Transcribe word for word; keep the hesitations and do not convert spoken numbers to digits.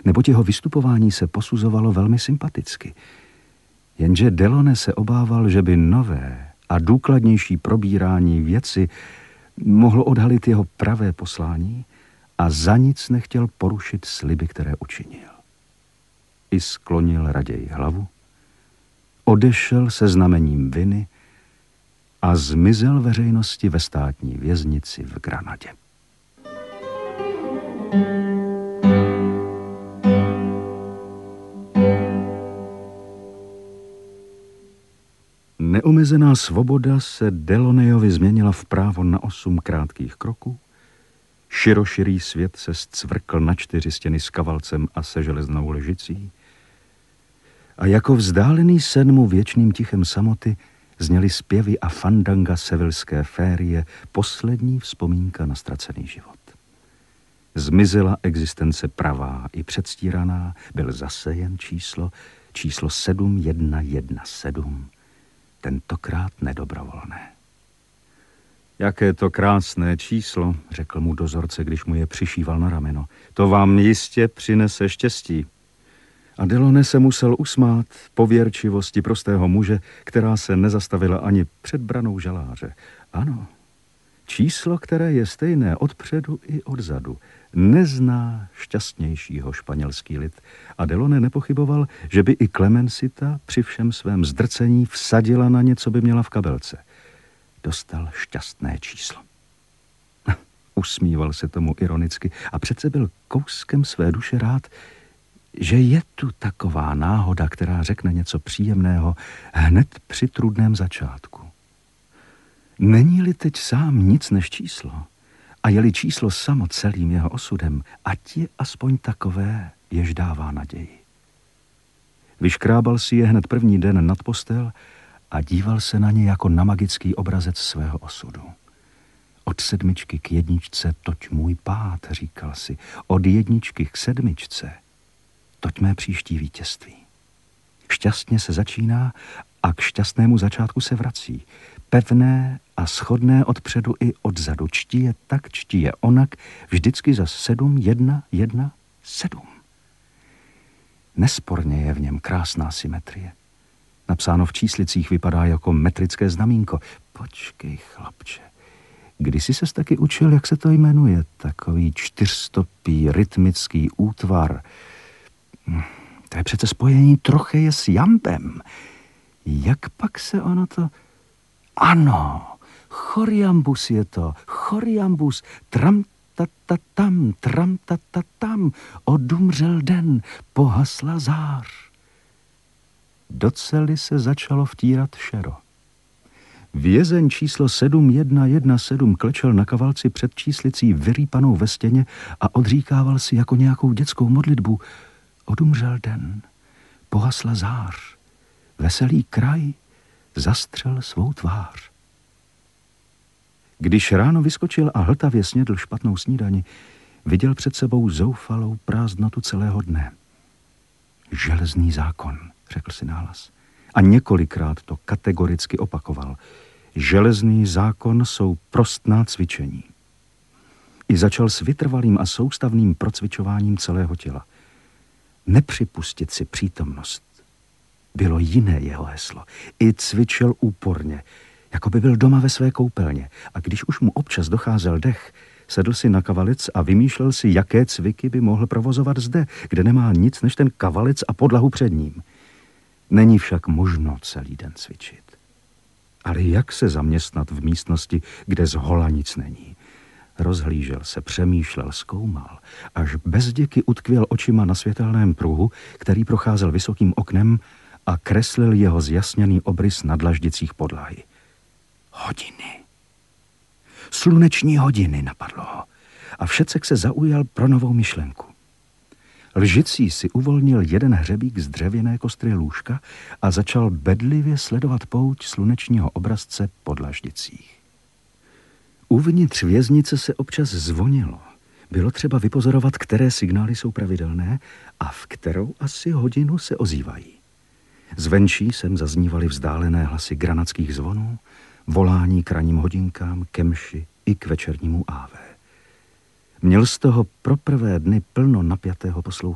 neboť jeho vystupování se posuzovalo velmi sympaticky. Jenže Delaunay se obával, že by nové a důkladnější probírání věci mohlo odhalit jeho pravé poslání a za nic nechtěl porušit sliby, které učinil. I sklonil raději hlavu, odešel se znamením viny a zmizel veřejnosti ve státní věznici v Granadě. Neomezená svoboda se Delaunayovi změnila v právo na osm krátkých kroků. Široširý svět se zcvrkl na čtyři stěny s kavalcem a se železnou lžicí. A jako vzdálený sen mu věčným tichem samoty zněly zpěvy a fandanga sevilské férie, poslední vzpomínka na ztracený život. Zmizela existence pravá i předstíraná, byl zase jen číslo, číslo sedm jedna jedna sedm, tentokrát nedobrovolné. Jaké to krásné číslo, řekl mu dozorce, když mu je přišíval na rameno. To vám jistě přinese štěstí. A Delaunay se musel usmát pověrčivosti prostého muže, která se nezastavila ani před branou žaláře. Ano, číslo, které je stejné odpředu i odzadu, nezná šťastnějšího španělský lid. A Delaunay nepochyboval, že by i Clemencita při všem svém zdrcení vsadila na ně, co by měla v kabelce. Dostal šťastné číslo. Usmíval se tomu ironicky a přece byl kouskem své duše rád, že je tu taková náhoda, která řekne něco příjemného hned při trudném začátku. Není-li teď sám nic než číslo a je-li číslo samo celým jeho osudem, ať je aspoň takové, jež dává naději. Vyškrábal si je hned první den nad postel a díval se na ně jako na magický obrazec svého osudu. Od sedmičky k jedničce toť můj pád, říkal si, od jedničky k sedmičce toť mé příští vítězství. Šťastně se začíná a k šťastnému začátku se vrací. Pevné a shodné odpředu i odzadu. Čtí je tak, čtí je onak, vždycky za sedm, jedna, jedna, sedm. Nesporně je v něm krásná symetrie. Napsáno v číslicích vypadá jako metrické znamínko. Počkej, chlapče, kdysi ses taky učil, jak se to jmenuje, takový čtyřstopý rytmický útvar. To je přece spojení trocheje s jambem. Jak pak se ono to... Ano, choriambus je to, choriambus, tram ta ta tam, tram ta ta tam, odumřel den, pohasla zář. Do cely se začalo vtírat šero. Vězeň číslo sedm jedna jedna sedm klečel na kavalci před číslicí vyrýpanou ve stěně a odříkával si jako nějakou dětskou modlitbu. Odumřel den, pohasla zář, veselý kraj zastřel svou tvář. Když ráno vyskočil a hltavě snědl špatnou snídani, viděl před sebou zoufalou prázdnotu celého dne. Železný zákon, řekl si nahlas. A několikrát to kategoricky opakoval. Železný zákon jsou prostná cvičení. I začal s vytrvalým a soustavným procvičováním celého těla. Nepřipustit si přítomnost bylo jiné jeho heslo. I cvičil úporně, jako by byl doma ve své koupelně. A když už mu občas docházel dech, sedl si na kavalec a vymýšlel si, jaké cviky by mohl provozovat zde, kde nemá nic než ten kavalec a podlahu před ním. Není však možno celý den cvičit. Ale jak se zaměstnat v místnosti, kde zhola nic není? Rozhlížel se, přemýšlel, zkoumal, až bezděky utkvěl očima na světelném pruhu, který procházel vysokým oknem a kreslil jeho zjasněný obrys na dlaždicích podlahy. Hodiny. Sluneční hodiny, napadlo ho. A Všecek se zaujal pro novou myšlenku. Lžicí si uvolnil jeden hřebík z dřevěné kostry lůžka a začal bedlivě sledovat pouť slunečního obrazce po dlaždicích. Uvnitř věznice se občas zvonilo. Bylo třeba vypozorovat, které signály jsou pravidelné a v kterou asi hodinu se ozývají. Zvenčí sem zaznívaly vzdálené hlasy granadských zvonů, volání k ranním hodinkám, ke mši i k večernímu ávé. Měl z toho pro prvé dny plno napjatého poslouchání.